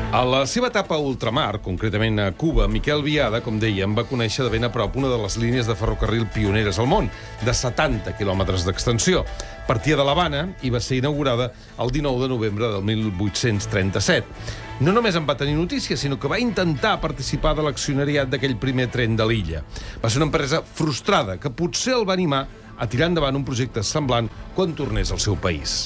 A la seva etapa a ultramar, concretament a Cuba, Miquel Biada, com dèiem, va conèixer de ben a prop una de les línies de ferrocarril pioneres al món, de 70 quilòmetres d'extensió. Partia de l'Havana i va ser inaugurada el 19 de novembre del 1837. No només en va tenir notícia, sinó que va intentar participar de l'accionariat d'aquell primer tren de l'illa. Va ser una empresa frustrada, que potser el va animar a tirar endavant un projecte semblant quan tornés al seu país.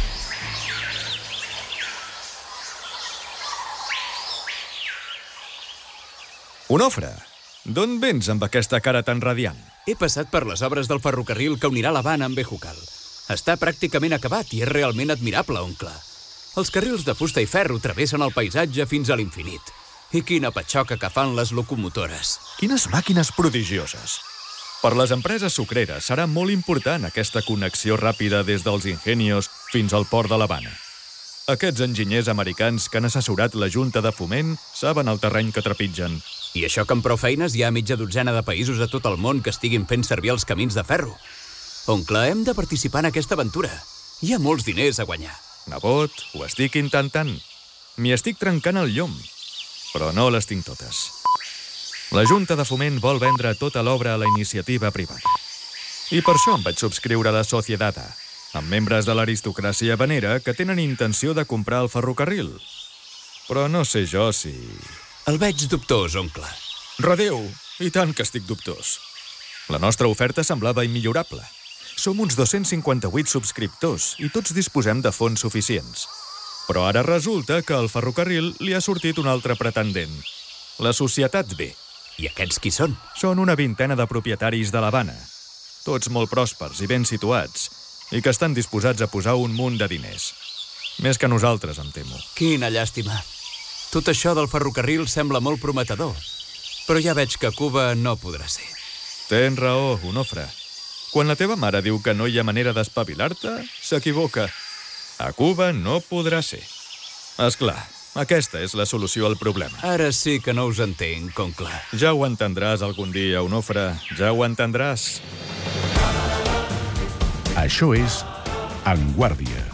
Onofre, d'on vens amb aquesta cara tan radiant? He passat per les obres del ferrocarril que unirà l'Havana amb Bejucal. Està pràcticament acabat i és realment admirable, oncle. Els carrils de fusta i ferro travessen el paisatge fins a l'infinit. I quina patxoca que fan les locomotores. Quines màquines prodigioses! Per les empreses sucreres serà molt important aquesta connexió ràpida des dels ingenios fins al port de l'Havana. Aquests enginyers americans que han assessorat la Junta de Foment saben el terreny que trepitgen. I això que amb prou feines hi ha mitja dotzena de països a tot el món que estiguin fent servir els camins de ferro. Oncle, hem de participar en aquesta aventura. Hi ha molts diners a guanyar. Nebot, ho estic intentant. M'hi estic trencant el llom, però no les tinc totes. La Junta de Foment vol vendre tota l'obra a la iniciativa privada. I per això em vaig subscriure a la Sociedada, amb membres de l'aristocràcia habanera que tenen intenció de comprar el ferrocarril. Però no sé jo si... El veig dubtós, oncle. Redéu, i tant que estic dubtós. La nostra oferta semblava immillorable. Som uns 258 subscriptors i tots disposem de fons suficients. Però ara resulta que al ferrocarril li ha sortit un altre pretendent. La Societat B. I aquests qui són? Són una vintena de propietaris de l'Havana. Tots molt pròspers i ben situats, i que estan disposats a posar un munt de diners. Més que nosaltres, em temo. Quina llàstima. Tot això del ferrocarril sembla molt prometedor, però ja veig que Cuba no podrà ser. Tens raó, Onofre. Quan la teva mare diu que no hi ha manera d'espavilar-te, s'equivoca. A Cuba no podrà ser. És clar, aquesta és la solució al problema. Ara sí que no us entenc, oncle. Ja ho entendràs algun dia, Onofre. Ja ho entendràs. Això és En Guàrdia.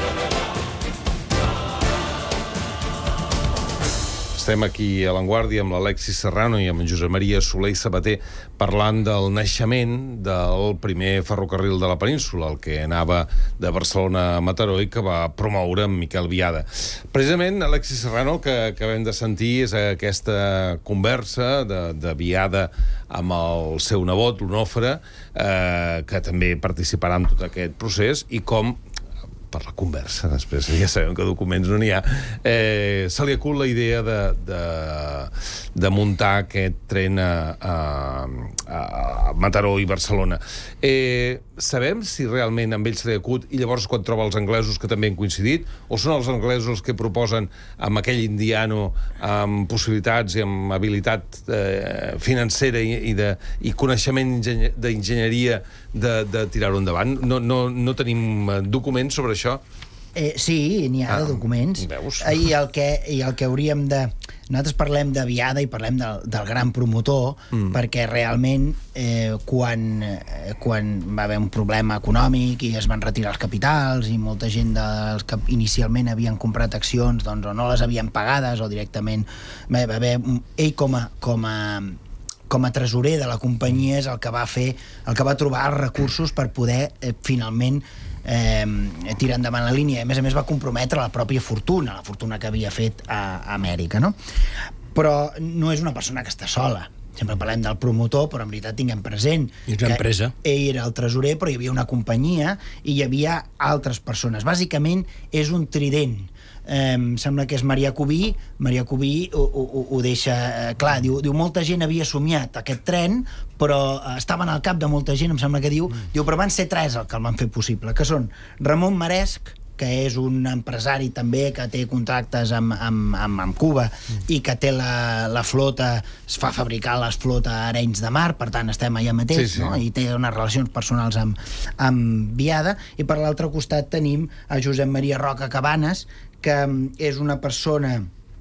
Estem aquí a l'Avantguàrdia amb l'Alexis Serrano i amb en Josep Maria Soler i Sabater parlant del naixement del primer ferrocarril de la península, el que anava de Barcelona a Mataró i que va promoure en Miquel Biada. Precisament, Alexis Serrano, el que acabem de sentir és aquesta conversa de Biada amb el seu nebot, l'Onofre, que també participarà en tot aquest procés, i com per la conversa, després ja sabem que documents no n'hi ha, se li acut la idea de muntar aquest tren a Mataró i Barcelona. Sabem si realment amb ell se li acut i llavors quan troba els anglesos que també han coincidit, o són els anglesos que proposen amb aquell indiano amb possibilitats i amb habilitat financera i coneixement d'enginyeria de tirar-ho endavant? No tenim documents sobre això? Sí, n'hi ha de documents. Veus? I el que hauríem de... Nosaltres parlem de Biada i parlem del gran promotor, perquè realment quan va haver un problema econòmic i es van retirar els capitals i molta gent dels que inicialment havien comprat accions doncs, o no les havien pagades o directament va haver... Ell com a tresorer de la companyia és el que va trobar els recursos per poder finalment tirar endavant la línia. A més va comprometre la pròpia fortuna, la fortuna que havia fet a Amèrica, no? Però no és una persona que està sola. Sempre parlem del promotor, però en veritat tinguem present és una empresa. Ell era el tresorer, però hi havia una companyia i hi havia altres persones. Bàsicament és un trident. Sembla que és Marià Cubí ho deixa clar, diu molta gent havia somiat aquest tren, però estaven al cap de molta gent, em sembla que diu però van ser tres el que el van fer possible, que són Ramon Maresc, que és un empresari també que té contractes amb Cuba i que té la flota, es fa fabricar la flota a Arenys de Mar, per tant estem allà mateix, sí. No? I té unes relacions personals amb Biada, i per l'altre costat tenim a Josep Maria Roca Cabanes, que és una persona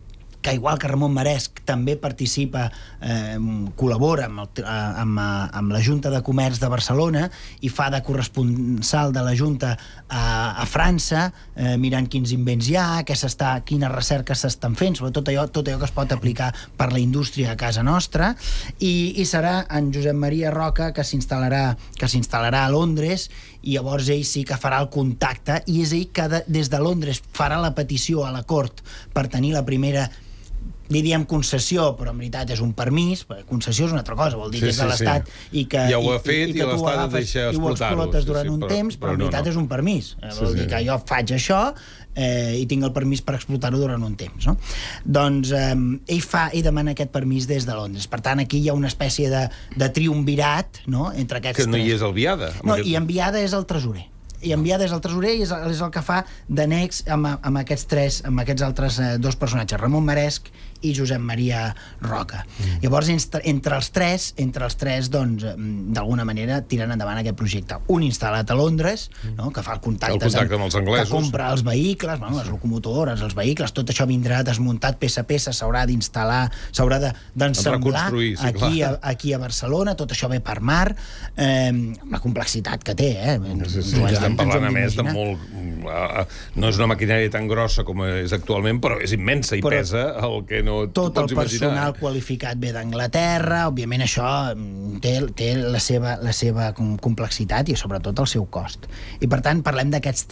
que igual que Ramon Maresc també participa, col·labora amb la Junta de Comerç de Barcelona i fa de corresponsal de la Junta a França, mirant quins invents hi ha, quines recerques s'estan fent, sobretot tot allò que es pot aplicar per la indústria a casa nostra, i serà en Josep Maria Roca que s'instal·larà a Londres, i llavors ell sí que farà el contacte, i és ell que des de Londres farà la petició a la Cort per tenir la primera, diríem concessió, però en veritat és un permís. Concessió és una altra cosa, vol dir que és de l'Estat i que ja ho ha fet i l'Estat et deixa explotar-ho. I ho explotes durant un temps, però en veritat és un permís. Vol dir que jo faig això i tinc el permís per explotar-ho durant un temps, no? Doncs ell demana aquest permís des de Londres. Per tant, aquí hi ha una espècie de triumvirat, no?, entre aquests tres. Que no hi és el Viada. No, i en Viada és el tresorer. I és el que fa d'annex amb aquests altres dos personatges, Ramon Maresc i Josep Maria Roca. Llavors, entre els tres, doncs, d'alguna manera tiren endavant aquest projecte. Un instal·lat a Londres, no?, que fa el contacte amb els anglesos, que compra els vehicles, les locomotores, els vehicles, tot això vindrà desmuntat peça a peça, s'haurà d'instal·lar, s'haurà d'ensemblar aquí a Barcelona, tot això ve per mar, amb la complexitat que té, estem parlant a més de molt... No és una maquinària tan grossa com és actualment, però és immensa i pesa el que no tot el personal qualificat ve d'Anglaterra. Òbviament això té la seva complexitat i sobretot el seu cost. I per tant parlem d'aquests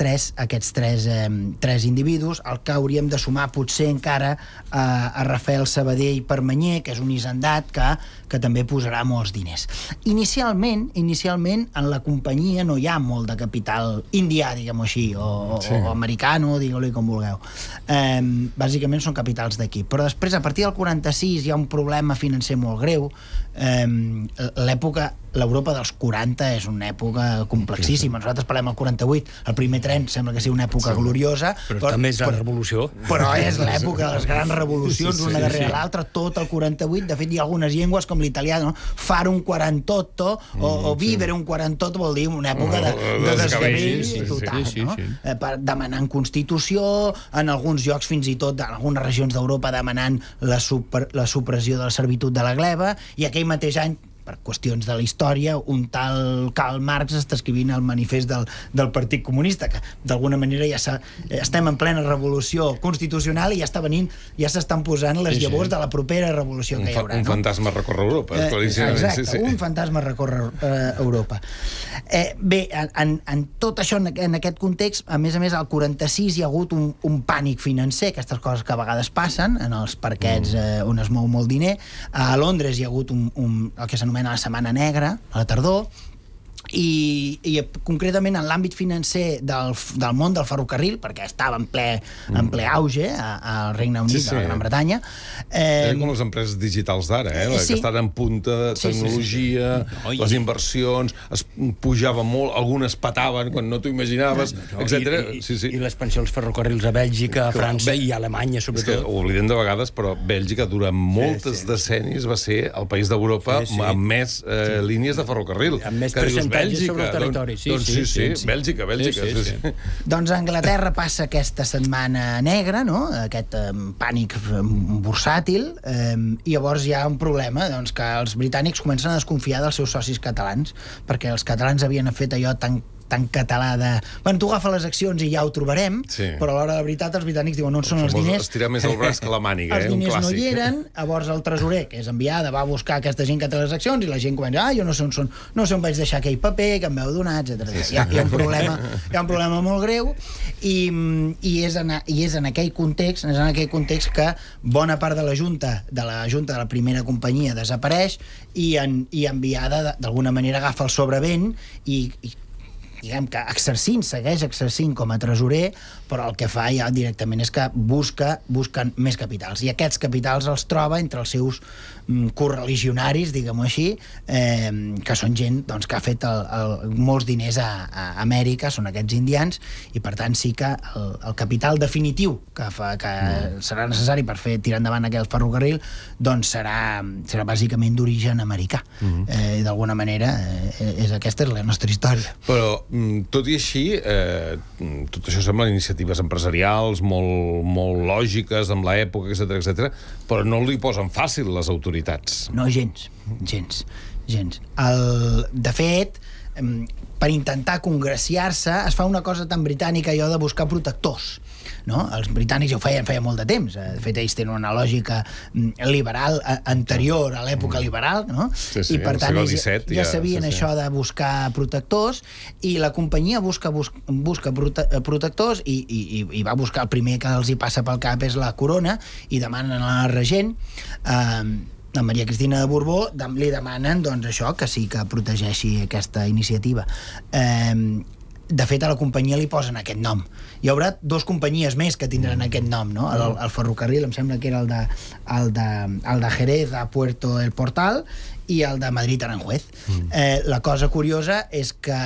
tres individus, el que hauríem de sumar potser encara a Rafael Sabadell Permanyer, que és un hisendat que també posarà molts diners. Inicialment en la companyia no hi ha molt de capital indià, diguem-ho així, o americano, digueu-li com vulgueu. Bàsicament són capitals d'aquí. Però després, a partir del 46, hi ha un problema financer molt greu. L'Europa dels 40 és una època complexíssima. Nosaltres parlem del 48, el primer tren sembla que sigui una època gloriosa. Però també és la revolució. Però és l'època de les grans revolucions, una darrere l'altra, tot el 48. De fet, hi ha algunes llengües, com l'italià, no? Fare un 48, o vivere un 48, vol dir una època de desgavell total, no? Demanant constitució, en alguns llocs, fins i tot en algunes regions d'Europa, demanant la supressió de la servitud de la gleba, i aquell mateix any, per qüestions de la història, un tal Karl Marx està escrivint el manifest del Partit Comunista, que d'alguna manera ja estem en plena revolució constitucional i ja s'estan posant les llavors de la propera revolució que hi haurà. Un fantasma recorre Europa. Exacte, un fantasma recorre Europa. Bé, en tot això, en aquest context, a més, al 46 hi ha hagut un pànic financer, aquestes coses que a vegades passen en els parquets on es mou molt diner. A Londres hi ha hagut el que s'anomena la Setmana Negra, a la tardor, i concretament en l'àmbit financer del món del ferrocarril, perquè estava en ple auge al Regne Unit, a la Gran Bretanya. Eren com les empreses digitals d'ara, que estan en punta de tecnologia, les inversions, es pujava molt, algunes pataven quan no t'ho imaginaves, etc. I l'expansió dels ferrocarrils a Bèlgica, a França i a Alemanya, sobretot. Ho oblidem de vegades, però Bèlgica durant moltes decènies va ser el país d'Europa amb més línies de ferrocarril. Amb més percentatges sobre el territori. Sí, Bèlgica. Doncs a Anglaterra passa aquesta Setmana Negra, no?, aquest pànic bursàtil, i llavors hi ha un problema, doncs, que els britànics comencen a desconfiar dels seus socis catalans, perquè els catalans havien fet allò tan català de... Bueno, tu agafa les accions i ja ho trobarem, però a l'hora de la veritat els britànics diuen on són els diners... Estirar més el braç que la màniga, els diners no hi eren, llavors el tresorer, que és enviada, va buscar aquesta gent que té les accions i la gent comença, jo no sé on són, no sé on vaig deixar aquell paper que em veu donar, etc. Hi ha un problema molt greu i és en aquell context que bona part de la Junta de la primera companyia desapareix i enviada d'alguna manera agafa el sobrevent i diguem que segueix exercint com a tresorer, però el que fa ja directament és que busquen més capitals, i aquests capitals els troba entre els seus correligionaris, diguem-ho així, que són gent que ha fet molts diners a Amèrica, són aquests indians, i per tant sí que el capital definitiu que serà necessari per tirar endavant aquest ferrocarril doncs serà bàsicament d'origen americà. D'alguna manera aquesta és la nostra història. Però Tot i així, tot això sembla iniciatives empresarials molt lògiques amb l'època, etc, però no li posen fàcil les autoritats. No, gens. De fet, per intentar congraciar-se, es fa una cosa tan britànica, allò de buscar protectors. No? Els britànics ja ho feia molt de temps. De fet, ells tenen una lògica liberal anterior a l'època liberal, no? Sí, i per tant ja sabien sí. això de buscar protectors, i la companyia busca protectors, i va buscar el primer que els hi passa pel cap és la corona, i demanen a la regent, la Maria Cristina de Borbó, li demanen doncs això, que sí que protegeixi aquesta iniciativa. De fet, a la companyia li posen aquest nom. Hi haurà 2 companyies més que tindran aquest nom, no? El ferrocarril, em sembla que era el de Jerez a Puerto El Portal, i el de Madrid Aranjuez. La cosa curiosa és que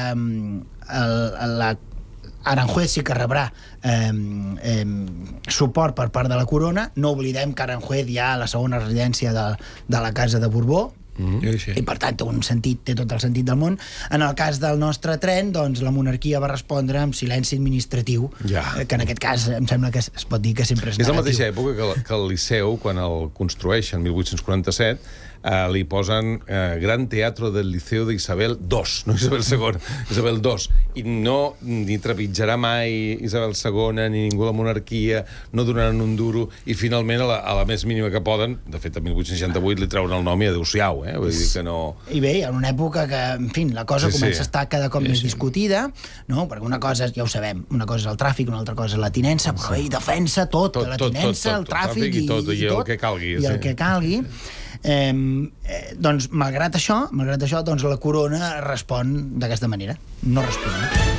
Aranjuez sí que rebrà suport per part de la corona. No oblidem que Aranjuez ja la segona residència de la Casa de Borbó, i per tant té tot el sentit del món. En el cas del nostre tren, doncs la monarquia va respondre amb silenci administratiu, que en aquest cas em sembla que es pot dir que sempre és negatiu. És la mateixa època que el Liceu, quan el construeixen, 1847, li posen Gran Teatro del Liceo de Isabel II, no Isabel II, Isabel II, i no ni trepitjarà mai Isabel II ni ningú la monarquia, no donaran un duro, i finalment a la més mínima que poden, de fet a 1868 li treuen el nom i adéu-siau, vull dir que no... I bé, en una època que, en fi, la cosa comença a estar cada cop més discutida, no? Perquè una cosa, ja ho sabem, una cosa és el tràfic, una altra cosa és la tinença, però ell defensa tot, la tinença, el tràfic i tot, i el que calgui. I el que calgui. Doncs malgrat això, doncs la corona respon d'aquesta manera, no respon.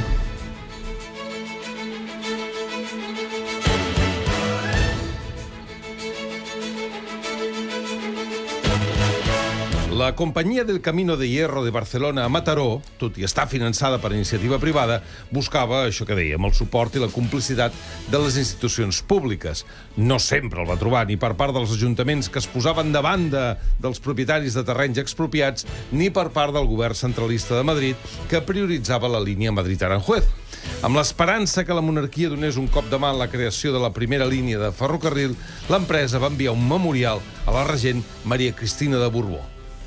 La Companyia del Camino de Hierro de Barcelona a Mataró, tot i estar finançada per iniciativa privada, buscava, això que dèiem, el suport i la complicitat de les institucions públiques. No sempre el va trobar, ni per part dels ajuntaments que es posaven de banda dels propietaris de terrenys expropiats, ni per part del govern centralista de Madrid, que prioritzava la línia Madrid-Aranjuez. Amb l'esperança que la monarquia donés un cop de mà en la creació de la primera línia de ferrocarril, l'empresa va enviar un memorial a la regent Maria Cristina de Borbó.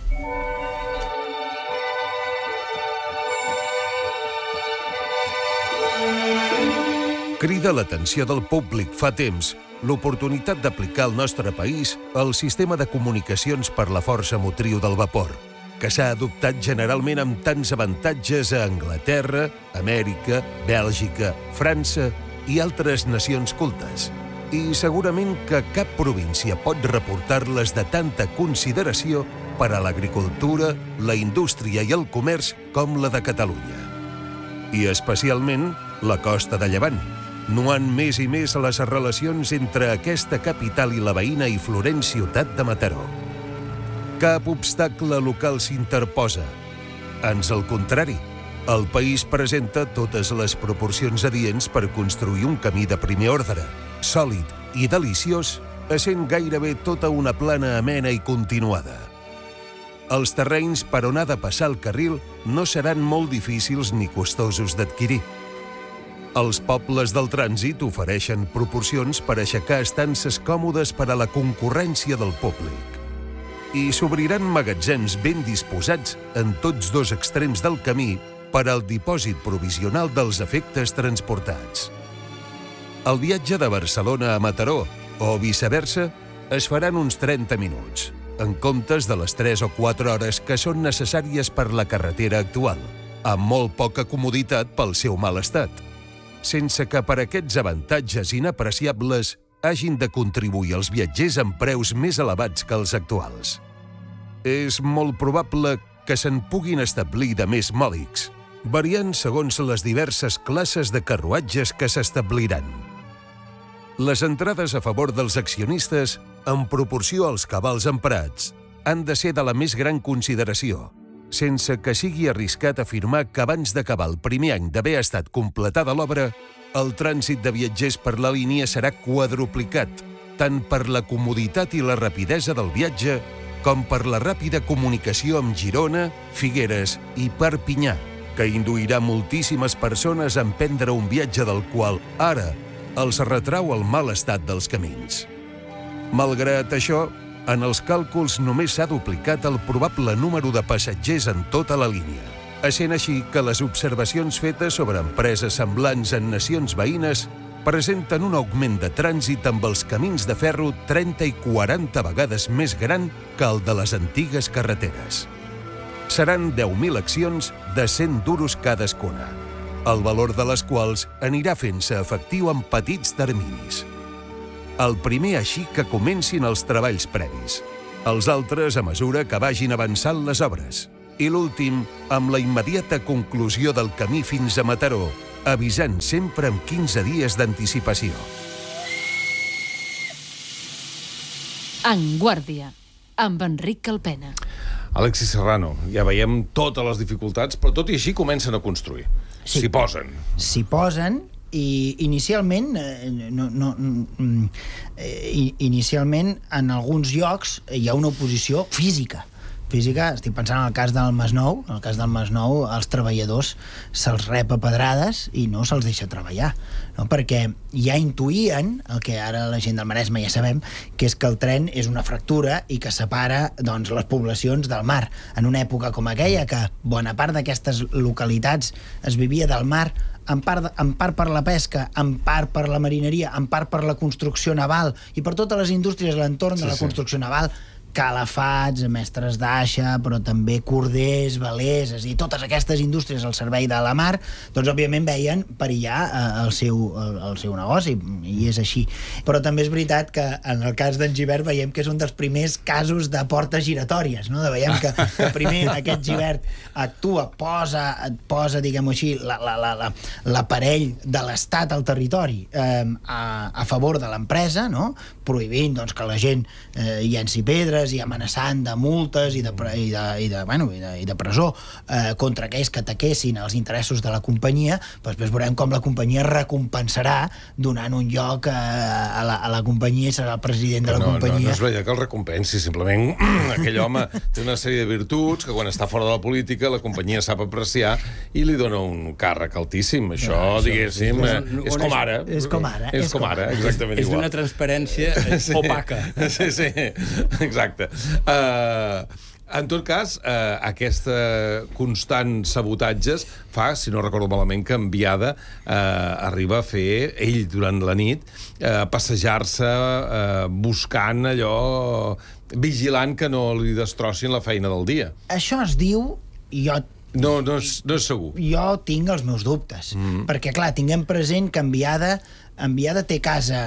Crida l'atenció del públic fa temps l'oportunitat d'aplicar al nostre país el sistema de comunicacions per la força motriu del vapor, que s'ha adoptat generalment amb tants avantatges a Anglaterra, Amèrica, Bèlgica, França i altres nacions cultes. I segurament que cap província pot reportar-les de tanta consideració per a l'agricultura, la indústria i el comerç com la de Catalunya. I especialment la costa de Llevant, nuant més i més les relacions entre aquesta capital i la veïna i florent ciutat de Mataró. Cap obstacle local s'interposa. Ans al contrari, el país presenta totes les proporcions adients per construir un camí de primer ordre, sòlid i deliciós, essent gairebé tota una plana amena i continuada. Els terrenys per on ha de passar el carril no seran molt difícils ni costosos d'adquirir. Els pobles del trànsit ofereixen proporcions per aixecar estances còmodes per a la concurrència del públic. I s'obriran magatzems ben disposats en tots 2 extrems del camí per al dipòsit provisional dels efectes transportats. El viatge de Barcelona a Mataró, o viceversa, es farà en uns 30 minuts, en comptes de les 3 o 4 hores que són necessàries per la carretera actual, amb molt poca comoditat pel seu mal estat, sense que per aquests avantatges inapreciables hagin de contribuir els viatgers amb preus més elevats que els actuals. És molt probable que se'n puguin establir de més mòdics, variant segons les diverses classes de carruatges que s'establiran. Les entrades a favor dels accionistes, en proporció als cabals emprats, han de ser de la més gran consideració, sense que sigui arriscat afirmar que abans d'acabar el primer any d'haver estat completada l'obra, el trànsit de viatgers per la línia serà quadruplicat, tant per la comoditat i la rapidesa del viatge com per la ràpida comunicació amb Girona, Figueres i Perpinyà, que induirà moltíssimes persones a emprendre un viatge del qual, ara, els retrau el mal estat dels camins. Malgrat això, en els càlculs només s'ha duplicat el probable número de passatgers en tota la línia, essent així que les observacions fetes sobre empreses semblants en nacions veïnes presenten un augment de trànsit amb els camins de ferro 30 i 40 vegades més gran que el de les antigues carreteres. Seran 10.000 accions de 100 duros cadascuna, el valor de les quals anirà fent-se efectiu en petits terminis. El primer així que comencin els treballs previs, els altres a mesura que vagin avançant les obres, i l'últim amb la immediata conclusió del camí fins a Mataró, avisant sempre amb 15 dies d'anticipació. En Guàrdia, amb Enric Calpena. Alexis Serrano, ja veiem totes les dificultats, però tot i així comencen a construir. Sí. S'hi posen. S'hi posen, i inicialment en alguns llocs hi ha una oposició física. Estic pensant en el cas del Masnou. En el cas del Masnou, els treballadors se'ls rep a pedrades i no se'ls deixa treballar, no? Perquè ja intuïen, el que ara la gent del Maresme ja sabem, que és que el tren és una fractura i que separa, doncs, les poblacions del mar. En una època com aquella, que bona part d'aquestes localitats es vivia del mar, en part per la pesca, en part per la marineria, en part per la construcció naval i per totes les indústries a l'entorn de la construcció naval, calafats, mestres d'aixa, però també corders, velers, és a dir, totes aquestes indústries al servei de la mar, doncs òbviament veien perillar el seu negoci, i és així. Però també és veritat que en el cas d'en Gibert veiem que és un dels primers casos de portes giratòries, no? Veiem que primer aquest Gibert actua, posa, diguem-ho així, l'aparell de l'Estat al territori a favor de l'empresa, no? Prohibint, doncs, que la gent llenci pedres i amenaçant de multes i de presó contra aquells que ataquessin els interessos de la companyia. Però després veurem com la companyia recompensarà donant un lloc a la companyia i serà el president de la companyia. No és veia que el recompensi, simplement aquell home té una sèrie de virtuts que quan està fora de la política la companyia sap apreciar i li dona un càrrec altíssim. Això, diguéssim, és com ara. És com ara, exactament igual. És d'una transparència opaca. Sí, exacte. En tot cas, aquesta constant sabotatges fa, si no recordo malament, que Enviada arriba a fer, ell durant la nit, passejar-se buscant allò, vigilant que no li destrossin la feina del dia. Això es diu... No és segur. Jo tinc els meus dubtes, perquè, clar, tinguem present que Enviada té casa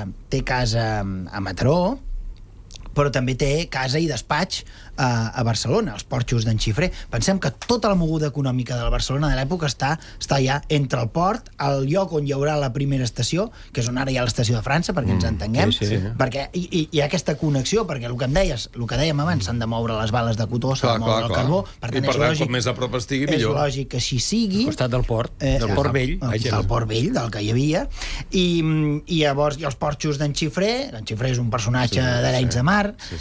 a Mataró, però també té casa i despatx a Barcelona, als porxos d'en Xifré. Pensem que tota la moguda econòmica de la Barcelona de l'època està ja entre el port, el lloc on hi haurà la primera estació, que és on ara hi ha l'estació de França, perquè ens entenguem, perquè hi ha aquesta connexió, perquè el que dèiem abans, s'han de moure les bales de cotó, s'ha de moure el carbó, per tant, és lògic, com més a prop estigui, millor. És lògic que així sigui. Al costat del port vell. Del port vell, del que hi havia, i llavors hi ha els porxos d'en Xifré. En Xifré és un personatge d'Arenys de Mar,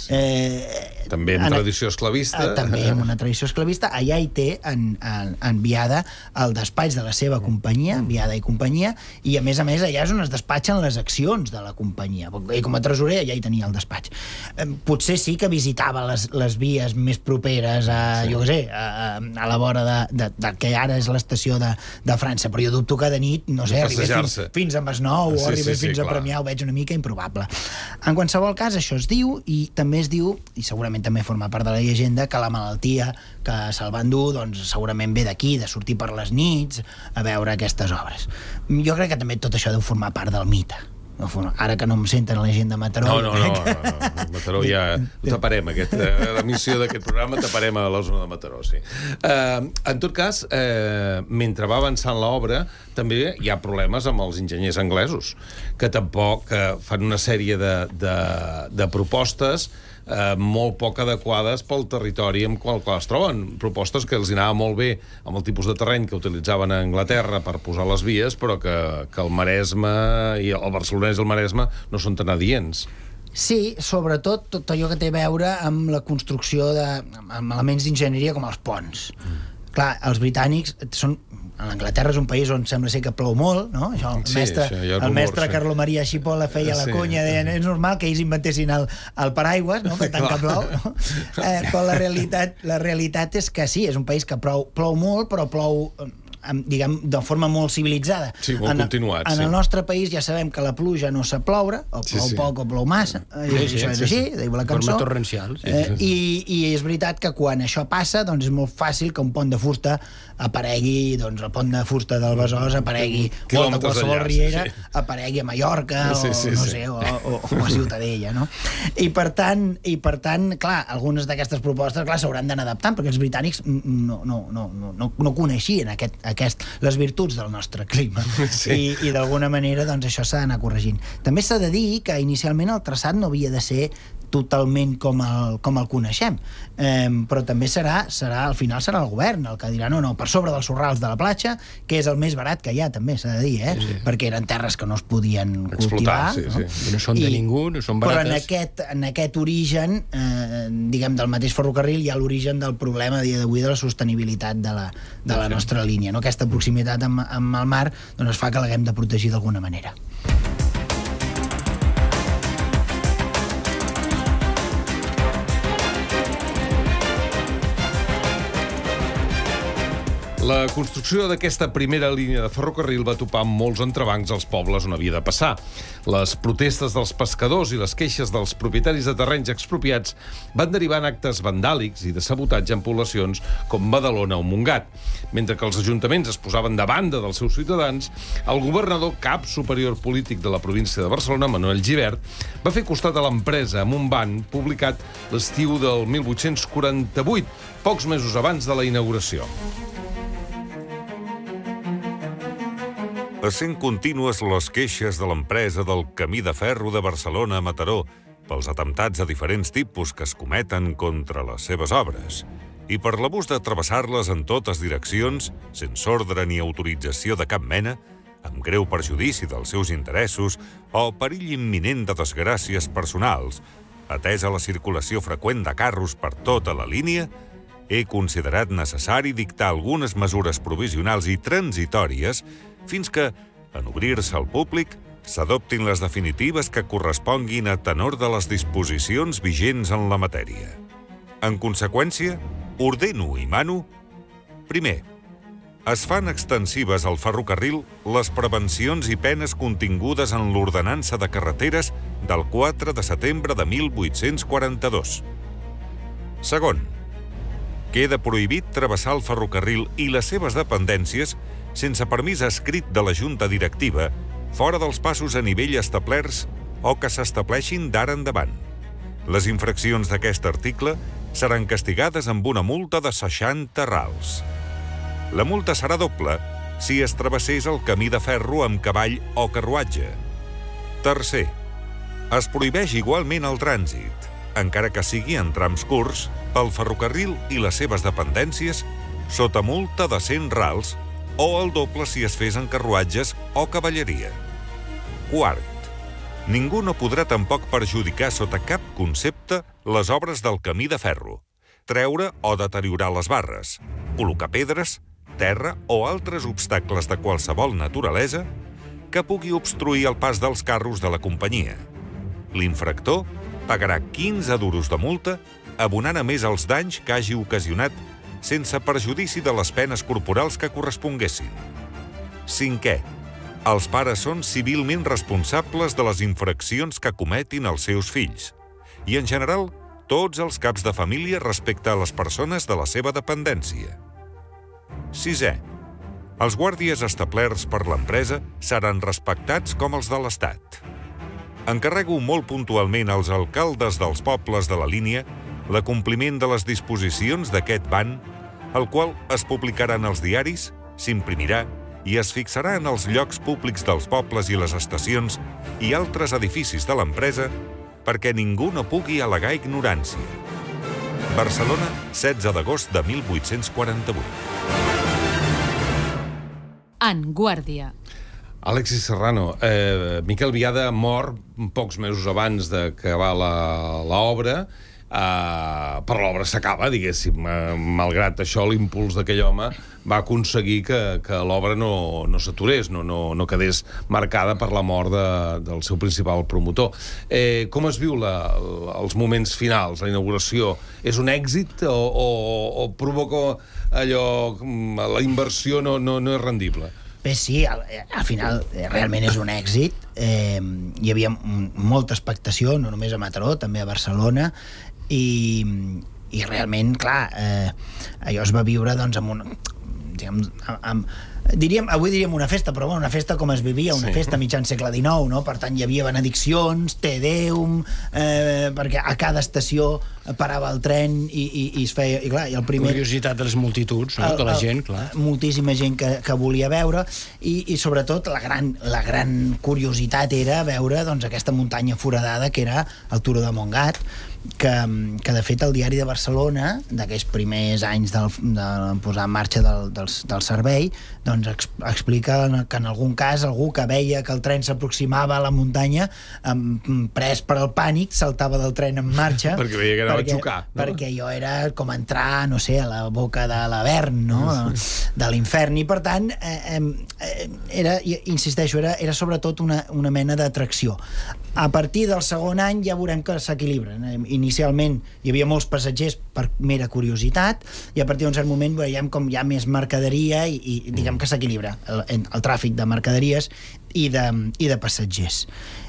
també amb tradició esclavista. També amb una tradició esclavista. Allà hi té en Viada el despatx de la seva companyia, Viada i companyia, i a més allà és on es despatxen les accions de la companyia. I com a tresorer allà hi tenia el despatx. Potser sí que visitava les vies més properes a la vora del que ara és l'estació de França, però jo dubto que de nit, no sé, arribés fins a Masnou o arribés fins a Premià, ho veig una mica improbable. En qualsevol cas, això es diu, i també es diu, i segurament també forma part de la llegenda, que la malaltia que se'l va endur, doncs segurament ve d'aquí, de sortir per les nits a veure aquestes obres. Jo crec que també tot això deu formar part del mite. Ara que no em senten la gent de Mataró... No, Mataró ja ho taparem, l'emissió d'aquest programa taparem a la zona de Mataró, sí. En tot cas, mentre va avançant l'obra, també hi ha problemes amb els enginyers anglesos, que tampoc fan una sèrie de propostes molt poc adequades pel territori amb qual es troben. Propostes que els anava molt bé amb el tipus de terreny que utilitzaven a Anglaterra per posar les vies, però que el Maresme i el Barcelonès i el Maresme no són tan adients. Sí, sobretot tot allò que té a veure amb la construcció amb elements d'enginyeria com els ponts. clar, els britànics són... L'Anglaterra és un país on sembla ser que plou molt, no? Això, el mestre Carlo Maria Scipolla feia la conya, deien, és normal que ells inventessin el paraigües, no? Per tant que plou, no? Però la realitat és que sí, és un país que plou molt, però plou, diguem, de forma molt civilitzada. Sí, molt continuat. En el nostre país ja sabem que la pluja no sap ploure, o plou poc o plou massa, això és així, diu la cançó. Forma torrencial. I és veritat que quan això passa, doncs és molt fàcil que un pont de fusta aparegui, doncs el pont de fusta del Besòs aparegui, o de qualsevol riera aparegui a Mallorca, o no sé, o a Ciutadella, no? I per tant, clar, algunes d'aquestes propostes, clar, s'hauran d'anar adaptant, perquè els britànics no coneixien les virtuts del nostre clima, i d'alguna manera doncs això s'ha d'anar corregint. També s'ha de dir que inicialment el traçat no havia de ser totalment com el coneixem, però també al final serà el govern el que dirà no, per sobre dels sorrals de la platja, que és el més barat que hi ha, també s'ha de dir, perquè eren terres que no es podien cultivar, no són de ningú, no són barates. Però en aquest origen, diguem, del mateix ferrocarril, hi ha l'origen del problema a dia d'avui de la sostenibilitat de la nostra línia, no? Aquesta proximitat amb el mar doncs fa que l'haguem de protegir d'alguna manera. La construcció d'aquesta primera línia de ferrocarril va topar amb molts entrebancs als pobles on havia de passar. Les protestes dels pescadors i les queixes dels propietaris de terrenys expropiats van derivar en actes vandàlics i de sabotatge en poblacions com Badalona o Montgat. Mentre que els ajuntaments es posaven de banda dels seus ciutadans, el governador cap superior polític de la província de Barcelona, Manuel Gibert, va fer costat a l'empresa amb un ban publicat l'estiu del 1848, pocs mesos abans de la inauguració. Essent contínues les queixes de l'empresa del Camí de Ferro de Barcelona a Mataró pels atemptats de diferents tipus que es cometen contra les seves obres i per l'abús de travessar-les en totes direccions, sense ordre ni autorització de cap mena, amb greu perjudici dels seus interessos o perill imminent de desgràcies personals, atesa la circulació freqüent de carros per tota la línia, he considerat necessari dictar algunes mesures provisionals i transitòries fins que, en obrir-se al públic, s'adoptin les definitives que corresponguin a tenor de les disposicions vigents en la matèria. En conseqüència, ordeno i mano: primer, es fan extensives al ferrocarril les prevencions i penes contingudes en l'Ordenança de Carreteres del 4 de setembre de 1842. Segon, queda prohibit travessar el ferrocarril i les seves dependències sense permís escrit de la Junta Directiva, fora dels passos a nivell establerts o que s'estableixin d'ara endavant. Les infraccions d'aquest article seran castigades amb una multa de 60 rals. La multa serà doble si es travessés el camí de ferro amb cavall o carruatge. Tercer, es prohibeix igualment el trànsit, encara que sigui en trams curts, pel ferrocarril i les seves dependències, sota multa de 100 rals o el doble si es fes en carruatges o cavalleria. Quart, ningú no podrà tampoc perjudicar sota cap concepte les obres del camí de ferro, treure o deteriorar les barres, col·locar pedres, terra o altres obstacles de qualsevol naturalesa que pugui obstruir el pas dels carros de la companyia. L'infractor pagarà 15 duros de multa, abonant a més els danys que hagi ocasionat sense perjudici de les penes corporals que corresponguessin. Cinquè, els pares són civilment responsables de les infraccions que cometin els seus fills i, en general, tots els caps de família respecte a les persones de la seva dependència. Sisè, els guàrdies establerts per l'empresa seran respectats com els de l'Estat. Encarrego molt puntualment als alcaldes dels pobles de la línia l'acompliment de les disposicions d'aquest ban, el qual es publicarà en els diaris, s'imprimirà i es fixarà en els llocs públics dels pobles i les estacions i altres edificis de l'empresa perquè ningú no pugui al·legar ignorància. Barcelona, 16 d'agost de 1848. En Guàrdia. Alexis Serrano, Miquel Biada mor pocs mesos abans d'acabar l'obra, però l'obra s'acaba, diguéssim. Malgrat això, l'impuls d'aquell home va aconseguir que l'obra no s'aturés, no quedés marcada per la mort del seu principal promotor. Com es viu els moments finals, la inauguració? És un èxit o provoca allò, la inversió no és rendible? Bé, sí, al final realment és un èxit. Hi havia molta expectació, no només a Mataró, també a Barcelona, i realment, clar, allò es va viure doncs amb un... avui diríem una festa, però bueno, una festa com es vivia, una festa mitjan segle XIX, no? Per tant, hi havia benediccions, Te Deum, perquè a cada estació parava el tren i es feia... I clar, i el primer... Curiositat de les multituds, no? De la gent, clar. Moltíssima gent que volia veure, i sobretot la gran curiositat era veure doncs, aquesta muntanya foradada que era el Turó de Montgat, que de fet el Diari de Barcelona, d'aquells primers anys de posar en marxa del servei, doncs explica que en algun cas algú que veia que el tren s'aproximava a la muntanya, pres per el pànic, saltava del tren en marxa perquè veia que anava a xocar, no? Perquè allò era com entrar, no sé, a la boca de l'Avern, no? De l'infern, i per tant insisteixo, era sobretot una mena d'atracció. A partir del segon any ja veurem que s'equilibren. Inicialment hi havia molts passatgers per mera curiositat, i a partir d'un cert moment veiem com hi ha més mercaderia i diguem que s'equilibra el tràfic de mercaderies i de passatgers.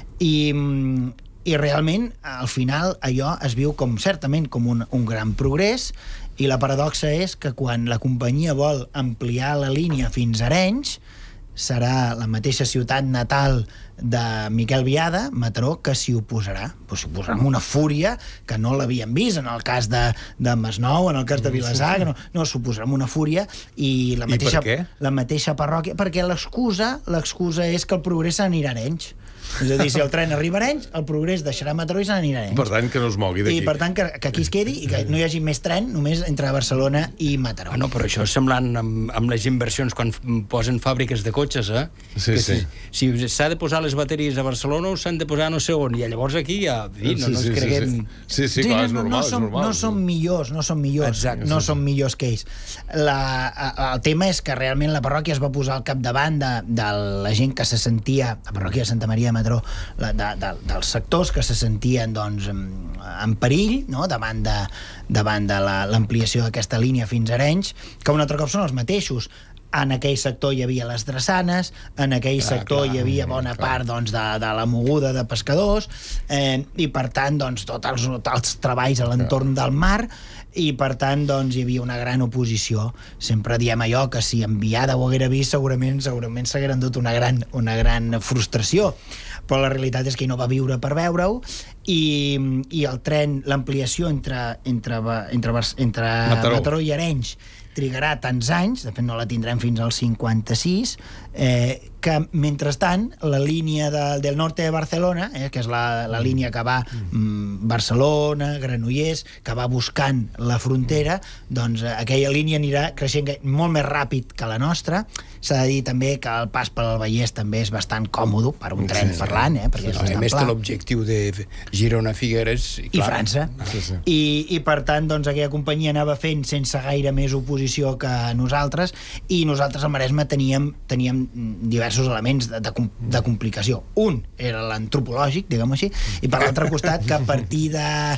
I realment, al final, allò es viu certament com un gran progrés, i la paradoxa és que quan la companyia vol ampliar la línia fins a Arenys, serà la mateixa ciutat natal de Miquel Biada, Mataró, que s'hi oposarà. S'hi oposarà amb una fúria que no l'havien vist en el cas de Masnou, en el cas de Vilassar, no, s'oposarà amb una fúria, i la mateixa parròquia, perquè l'excusa és que el progrés s'anirà a Arenys. És a dir, si el tren arriba a Arenys, el progrés deixarà Mataró i se n'anirà a Arenys. Per tant, que no es mogui d'aquí. I per tant, que aquí es quedi i que no hi hagi més tren només entre Barcelona i Mataró. Bueno, però això és semblant amb les inversions quan posen fàbriques de cotxes, eh? Sí. Si s'ha de posar les bateries a Barcelona o s'han de posar no sé on, i llavors aquí ja no ens creguem... Sí, clar, és normal. No som millors, Exacte, no som millors que ells. El tema és que realment la parròquia es va posar al capdavant de la gent que se sentia, la parròquia de Santa Maria de Mataró, dels sectors que se sentien doncs, en perill, no? davant de l'ampliació d'aquesta línia fins a Arenys, que un altre cop són els mateixos. En aquell sector hi havia les drassanes, en aquell sector hi havia bona part doncs, de la moguda de pescadors, i per tant doncs, tots els treballs a l'entorn del mar, i per tant doncs, hi havia una gran oposició. Sempre diem allò que si en Biada ho haguera vist segurament s'haguera endut una gran frustració, però la realitat és que ell no va viure per veure-ho, i el tren, l'ampliació entre Mataró i Arenys trigarà tants anys, de fet no la tindrem fins al 56, que mentrestant la línia del norte de Barcelona, que és la línia que va Barcelona, Granollers, que va buscant la frontera, doncs aquella línia anirà creixent molt més ràpid que la nostra. S'ha de dir també que el pas per al Vallès també és bastant còmode per un tren parlant, perquè és bastant pla. A més té l'objectiu de Girona-Figueres i França. I per tant doncs aquella companyia anava fent sense gaire més oposició que nosaltres, i nosaltres al Maresme teníem diversos elements de complicació. Un era l'antropològic, diguem-ho així, i per l'altre costat que a partir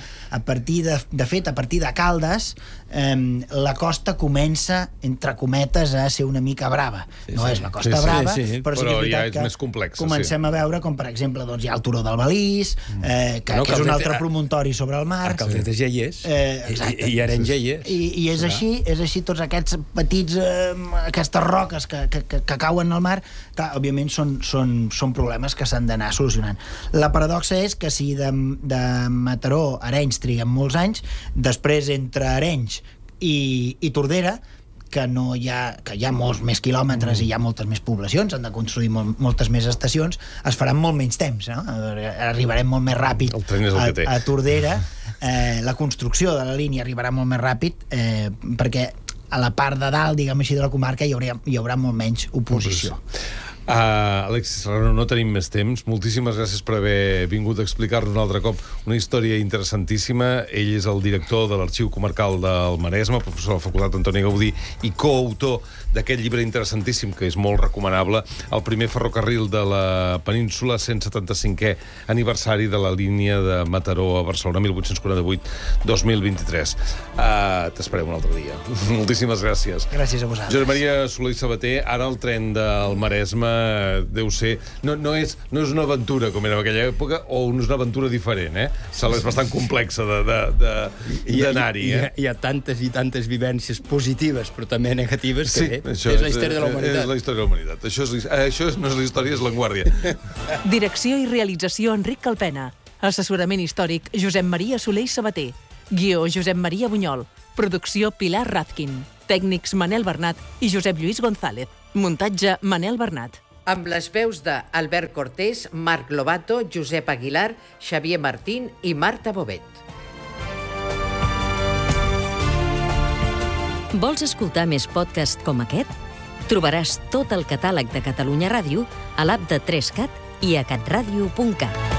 de Caldes la costa comença, entre cometes, a ser una mica brava. No és la costa brava, però sí que és veritat que comencem a veure com, per exemple, hi ha el Turó del Balís, que és un altre promontori sobre el mar. A Caldetes ja hi és, i Arenys ja hi és. I és així, tots aquests petits, aquestes roques que cauen al mar, clar, òbviament són problemes que s'han d'anar solucionant. La paradoxa és que si de Mataró a Arenys triguen molts anys, després entre Arenys i Tordera, que hi ha molts més quilòmetres i hi ha moltes més poblacions, han de construir moltes més estacions, es faran molt menys temps, no? Arribarem molt més ràpid a Tordera, la construcció de la línia arribarà molt més ràpid, perquè a la part de dalt, diguem així, de la comarca hi haurà molt menys oposició. Alexis Serrano, no tenim més temps. Moltíssimes gràcies per haver vingut a explicar-nos un altre cop una història interessantíssima. Ell és el director de l'Arxiu Comarcal del Maresme, professor de la Facultat Antoni Gaudí i coautor d'aquest llibre interessantíssim, que és molt recomanable, El primer ferrocarril de la península, 175è aniversari de la línia de Mataró a Barcelona, 1848-2023. T'esperem un altre dia. Moltíssimes gràcies. Gràcies a vosaltres. Josep Maria Soler i Sabater, ara el tren del Maresme deu ser... No és una aventura com era en aquella època, o és una aventura diferent, eh? És bastant complexa d'anar-hi, eh? Hi ha tantes i tantes vivències positives, però també negatives, que és la història de la humanitat. És la història de la humanitat. Això no és la història, és La Guàrdia. Direcció i realització Enric Calpena. Assessorament històric Josep Maria Soler i Sabater. Guió Josep Maria Bunyol. Producció Pilar Razkin. Tècnics Manel Bernat i Josep Lluís González. Muntatge Manel Bernat. Amb les veus de Albert Cortés, Marc Lobato, Josep Aguilar, Xavier Martín i Marta Bobet. Vols escoltar més podcasts com aquest? Trobaràs tot el catàleg de Catalunya Ràdio a l'app de 3CAT i a catradio.cat.